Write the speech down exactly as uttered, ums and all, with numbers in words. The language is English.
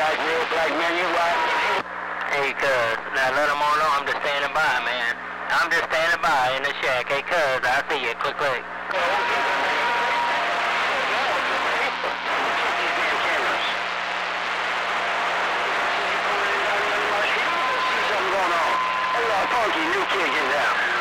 black, red, black man, you right? Hey, cuz, now let them all know I'm just standing by, man. I'm just standing by in the shack. Hey, cuz, I see you. Quick, quick. Funky new kid in there.